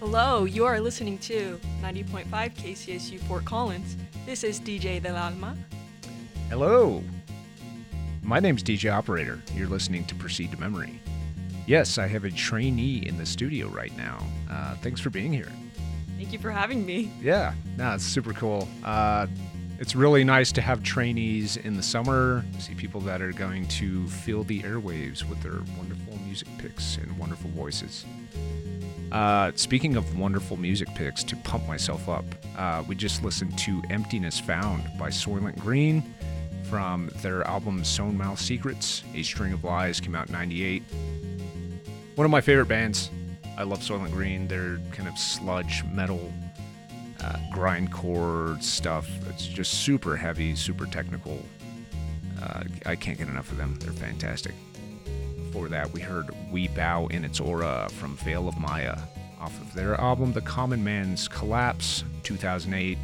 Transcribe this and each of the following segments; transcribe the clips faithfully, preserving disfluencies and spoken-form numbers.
Hello, you are listening to ninety point five K C S U Fort Collins. This is D J Del Alma. Hello. My name's D J Operator. You're listening to Proceed to Memory. Yes, I have a trainee in the studio right now. Uh, thanks for being here. Thank you for having me. Yeah, no, it's super cool. Uh, it's really nice to have trainees in the summer, see people that are going to fill the airwaves with their wonderful music picks and wonderful voices. Uh, speaking of wonderful music picks, to pump myself up, uh, we just listened to Emptiness Found by Soylent Green from their album Sewn Mouth Secrets. A String of Lies came out in ninety-eight. One of my favorite bands. I love Soylent Green. They're kind of sludge metal, uh, grindcore stuff. It's just super heavy, super technical. Uh, I can't get enough of them. They're fantastic. Before that, we heard We Bow in Its Aura from Veil of Maya off of their album The Common Man's Collapse, two thousand eight.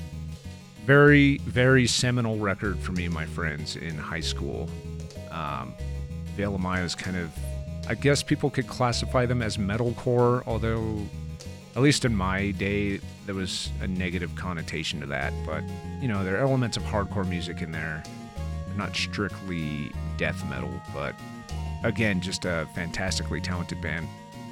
Very, very seminal record for me and my friends in high school. Um, Veil of Maya is kind of, I guess people could classify them as metalcore, although at least in my day, there was a negative connotation to that. But, you know, there are elements of hardcore music in there. They're not strictly death metal, but again, just a fantastically talented band.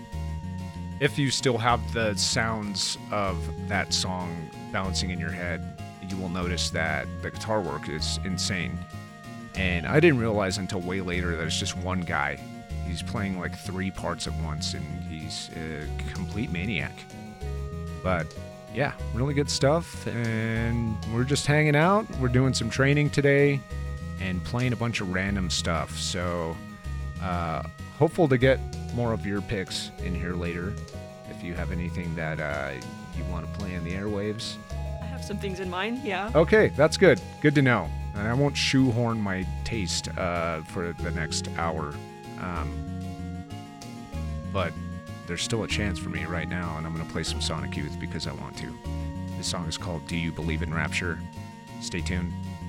If you still have the sounds of that song bouncing in your head, you will notice that the guitar work is insane. And I didn't realize until way later that it's just one guy. He's playing like three parts at once, and he's a complete maniac. But yeah, really good stuff. And we're just hanging out. We're doing some training today and playing a bunch of random stuff. So Uh, hopeful to get more of your picks in here later. If you have anything that uh, you want to play on the airwaves. I have some things in mind, yeah. Okay, that's good. Good to know. And I won't shoehorn my taste uh, for the next hour. Um, but there's still a chance for me right now, and I'm going to play some Sonic Youth because I want to. This song is called Do You Believe in Rapture? Stay tuned.